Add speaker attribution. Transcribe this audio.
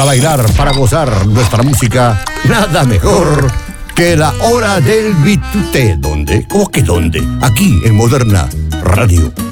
Speaker 1: bailar, para gozar nuestra música, nada mejor que la hora del Bituté. ¿Dónde? ¿Cómo que dónde? Aquí en Moderna Radio.